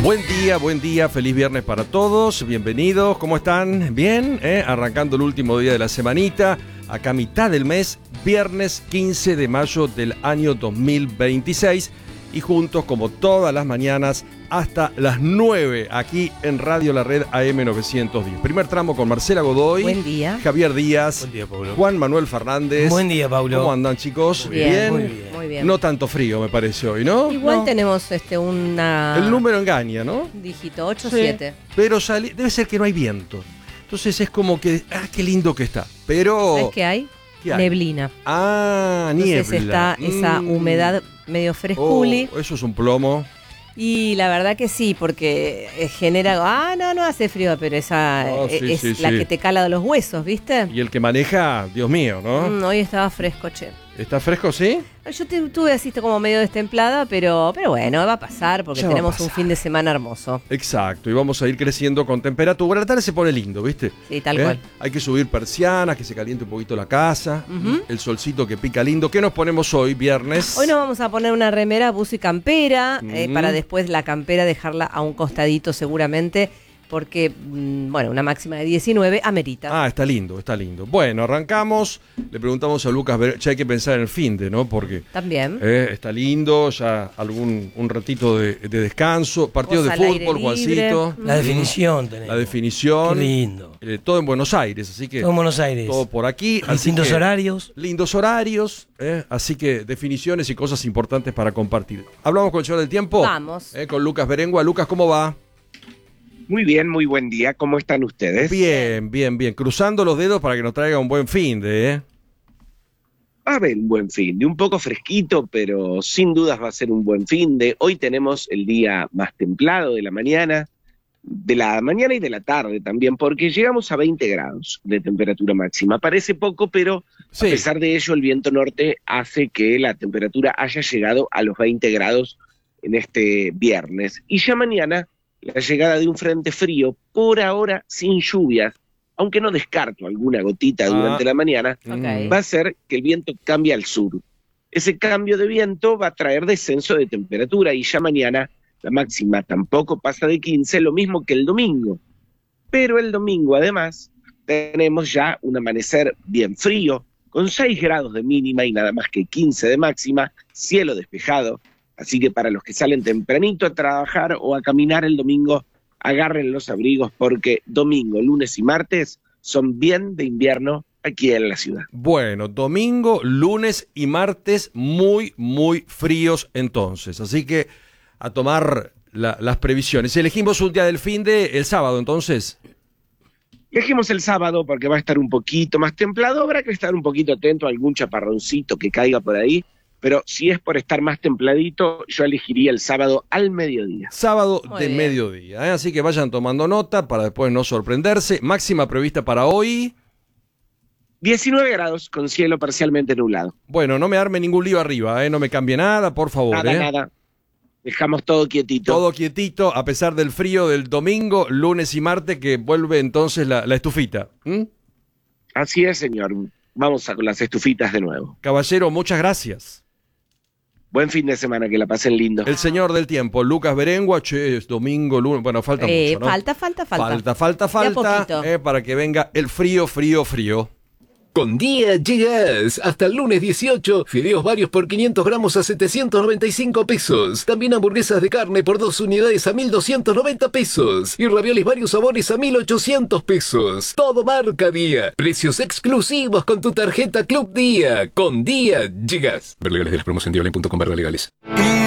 Buen día, feliz viernes para todos, bienvenidos, ¿cómo están? ¿Bien? Arrancando el último día de la semanita, acá mitad del mes, viernes 15 de mayo del año 2026 y juntos como todas las mañanas hasta las 9 aquí en Radio La Red AM910. Primer tramo con Marcela Godoy. Buen día. Javier Díaz. Buen día, Pablo. Juan Manuel Fernández. Buen día, Pablo. ¿Cómo andan, chicos? Bien. Muy bien. No tanto frío, me parece hoy, ¿no? Igual No. tenemos una... El número engaña, ¿no? dígito, 8-7. Sí, pero debe ser que no hay viento. Entonces es como que, qué lindo que está. Pero... ¿Sabes qué hay? ¿Qué hay? Neblina. Niebla. Entonces está esa humedad medio fresculi. Eso es un plomo. Y la verdad que sí, porque genera... no hace frío, pero esa Sí, es sí, la sí. que te cala de los huesos, ¿viste? Y el que maneja, Dios mío, ¿no? Hoy estaba fresco, che. ¿Está fresco, sí? Yo tuve así como medio destemplada, pero bueno, va a pasar porque Ya va a tenemos pasar. un fin de semana hermoso. Exacto, y vamos a ir creciendo con temperatura. La tarde se pone lindo, ¿viste? Sí, tal cual. Hay que subir persianas, que se caliente un poquito la casa, Ujú. el solcito que pica lindo. ¿Qué nos ponemos hoy, viernes? Hoy nos vamos a poner una remera, buzo y campera, Mm. para después la campera dejarla a un costadito seguramente, porque, una máxima de 19 amerita. Está lindo, está lindo. Bueno, arrancamos. Le preguntamos a Lucas, hay que pensar en el finde, ¿no? Porque También. está lindo, ya un ratito de descanso, partidos de Cosa al aire fútbol, libre. Juancito. La definición tenemos. La definición. Qué lindo. Todo en Buenos Aires, así que Todo en Buenos Aires. todo por aquí. así Distintos que, horarios. Lindos horarios, así que definiciones y cosas importantes para compartir. Hablamos con el señor del tiempo. Vamos. Con Lucas Berengua. Lucas, ¿cómo va? Muy bien, muy buen día. ¿Cómo están ustedes? Bien. Cruzando los dedos para que nos traiga un buen finde, Va a haber un buen fin de un poco fresquito, pero sin dudas va a ser un buen fin de. Hoy tenemos el día más templado de la mañana y de la tarde también, porque llegamos a 20 grados de temperatura máxima. Parece poco, pero Sí. a pesar de ello, el viento norte hace que la temperatura haya llegado a los 20 grados en este viernes. Y ya mañana, la llegada de un frente frío, por ahora sin lluvias, aunque no descarto alguna gotita durante la mañana, Ok. va a hacer que el viento cambie al sur. Ese cambio de viento va a traer descenso de temperatura y ya mañana la máxima tampoco pasa de 15, lo mismo que el domingo. Pero el domingo además tenemos ya un amanecer bien frío, con 6 grados de mínima y nada más que 15 de máxima, cielo despejado. Así que para los que salen tempranito a trabajar o a caminar el domingo, agarren los abrigos porque domingo, lunes y martes son bien de invierno aquí en la ciudad. Bueno, domingo, lunes y martes muy, muy fríos entonces. Así que a tomar las previsiones. Elegimos un día del finde el sábado entonces. Elegimos el sábado porque va a estar un poquito más templado, habrá que estar un poquito atento a algún chaparroncito que caiga por ahí, pero si es por estar más templadito, yo elegiría el sábado al mediodía. Sábado Muy de bien. mediodía. Así que vayan tomando nota para después no sorprenderse. Máxima prevista para hoy. 19 grados con cielo parcialmente nublado. Bueno, no me arme ningún lío arriba, no me cambie nada, por favor. Nada. Dejamos todo quietito. Todo quietito, a pesar del frío del domingo, lunes y martes, que vuelve entonces la estufita. ¿Mm? Así es, señor. Vamos con las estufitas de nuevo. Caballero, muchas gracias. Buen fin de semana, que la pasen lindo. El señor del tiempo, Lucas Berengua, es domingo, lunes, bueno, falta mucho, ¿no? Falta. Falta, poquito. para que venga el frío. Con Día llegas. Hasta el lunes 18, fideos varios por 500 gramos a 795 pesos. También hamburguesas de carne por 2 unidades a 1.290 pesos. Y raviolis varios sabores a 1.800 pesos. Todo marca Día. Precios exclusivos con tu tarjeta Club Día. Con Día llegas. Ver legales de la promoción dioline.com/legales.